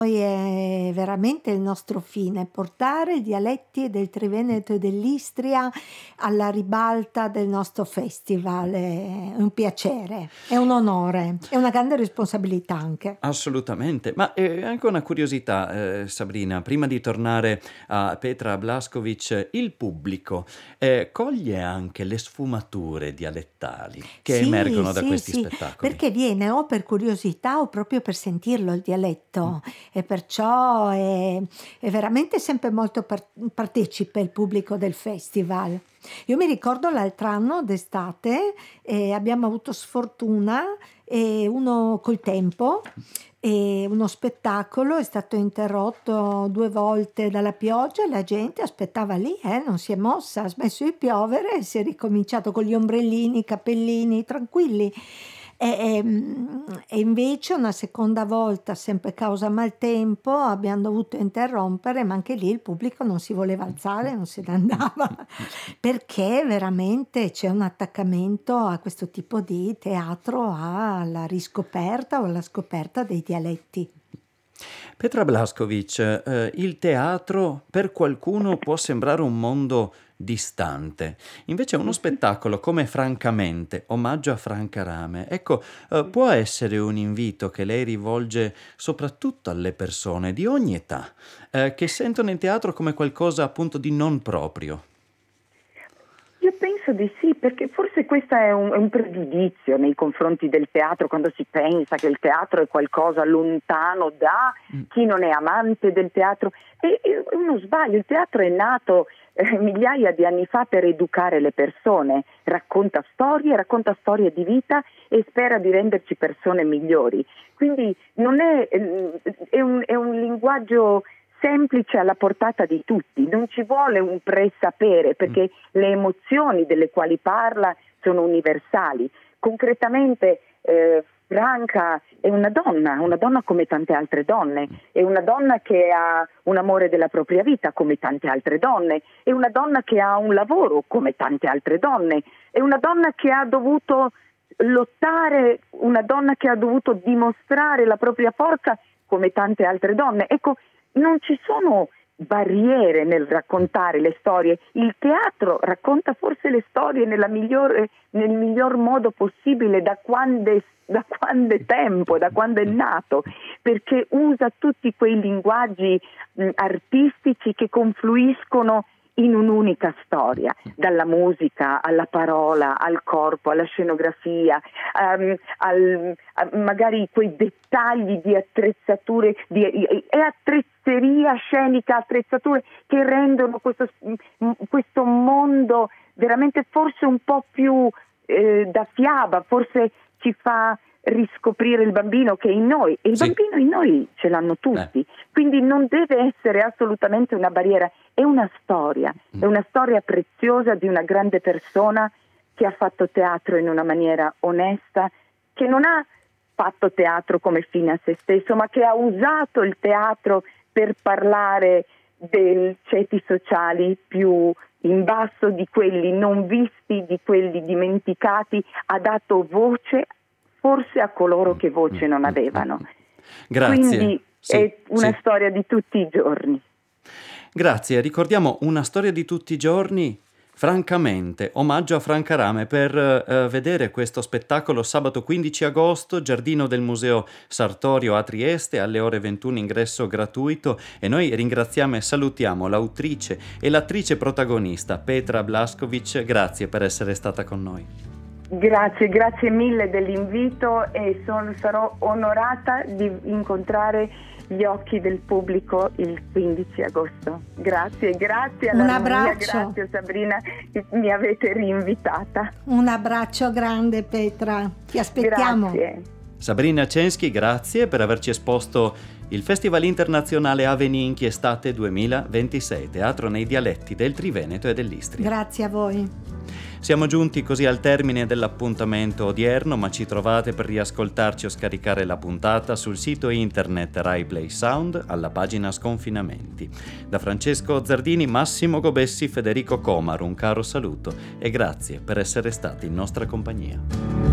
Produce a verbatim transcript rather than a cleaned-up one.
Poi è veramente il nostro fine, portare i dialetti del Triveneto e dell'Istria alla ribalta del nostro festival. È un piacere, è un onore, è una grande responsabilità anche. Assolutamente, ma eh, anche una curiosità, eh, Sabrina, prima di tornare a Petra Blaskovic, il pubblico eh, coglie anche le sfumature dialettali che Sì, emergono da sì, questi sì, spettacoli. perché viene o per curiosità o proprio per sentirlo il Mm. dialetto e perciò è, è veramente sempre molto par- partecipe il pubblico del festival. Io mi ricordo l'altro anno d'estate eh, abbiamo avuto sfortuna e uno col tempo e uno spettacolo è stato interrotto due volte dalla pioggia e la gente aspettava lì, eh, non si è mossa, ha smesso di piovere e si è ricominciato con gli ombrellini, i cappellini, tranquilli. E, e, mm, e invece una seconda volta, sempre causa maltempo, abbiamo dovuto interrompere, ma anche lì il pubblico non si voleva alzare, non se ne andava, perché veramente c'è un attaccamento a questo tipo di teatro, alla riscoperta o alla scoperta dei dialetti. Petra Blaskovic, eh, il teatro per qualcuno può sembrare un mondo distante, invece uno spettacolo come Francamente, omaggio a Franca Rame, ecco, eh, può essere un invito che lei rivolge soprattutto alle persone di ogni età, eh, che sentono il teatro come qualcosa appunto di non proprio. Io penso di sì, perché forse questo è un, è un pregiudizio nei confronti del teatro, quando si pensa che il teatro è qualcosa lontano da Mm. chi non è amante del teatro. E, è uno sbaglio, il teatro è nato eh, migliaia di anni fa per educare le persone, racconta storie, racconta storie di vita e spera di renderci persone migliori. Quindi non è, eh, è, un, è un linguaggio semplice alla portata di tutti, non ci vuole un pre-sapere perché le emozioni delle quali parla sono universali. Concretamente eh, Franca è una donna, una donna come tante altre donne, è una donna che ha un amore della propria vita come tante altre donne, è una donna che ha un lavoro come tante altre donne, è una donna che ha dovuto lottare, una donna che ha dovuto dimostrare la propria forza come tante altre donne. Ecco, non ci sono barriere nel raccontare le storie. Il teatro racconta forse le storie nella migliore, nel miglior modo possibile da quando è, da quando è tempo, da quando è nato, perché usa tutti quei linguaggi mh, artistici che confluiscono in un'unica storia, dalla musica alla parola, al corpo, alla scenografia, um, al, a magari quei dettagli di attrezzature, di, e attrezzeria scenica, attrezzature che rendono questo, questo mondo veramente forse un po' più eh, da fiaba, forse ci fa riscoprire il bambino che è in noi, e il Sì. bambino in noi ce l'hanno tutti. Beh. Quindi non deve essere assolutamente una barriera, è una storia, è una storia preziosa di una grande persona che ha fatto teatro in una maniera onesta, che non ha fatto teatro come fine a se stesso, ma che ha usato il teatro per parlare dei ceti sociali più in basso, di quelli non visti, di quelli dimenticati, ha dato voce forse a coloro che voce non avevano. Grazie. Quindi Sì, è una sì. storia di tutti i giorni. Grazie, ricordiamo una storia di tutti i giorni, Francamente, omaggio a Franca Rame, per eh, vedere questo spettacolo sabato quindici agosto, Giardino del Museo Sartorio a Trieste, alle ore ventuno, ingresso gratuito, e noi ringraziamo e salutiamo l'autrice e l'attrice protagonista Petra Blaskovic. Grazie per essere stata con noi. Grazie, grazie mille dell'invito e sono, sarò onorata di incontrare gli occhi del pubblico il quindici agosto. Grazie, grazie Un all'Armonia, abbraccio. grazie Sabrina che mi avete rinvitata. Un abbraccio grande, Petra. Ti aspettiamo. Grazie. Sabrina Censchi, grazie per averci esposto il Festival Internazionale Aveninchi Estate duemilaventisei, teatro nei dialetti del Triveneto e dell'Istria. Grazie a voi. Siamo giunti così al termine dell'appuntamento odierno, ma ci trovate per riascoltarci o scaricare la puntata sul sito internet Rai Play Sound alla pagina Sconfinamenti. Da Francesco Zardini, Massimo Gobessi, Federico Comar, un caro saluto e grazie per essere stati in nostra compagnia.